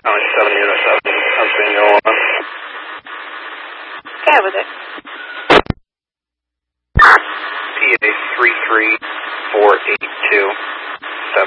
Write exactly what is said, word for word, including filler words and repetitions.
County seven Unit seven, Pennsylvania one. Yeah, with it. P A three three four eight two.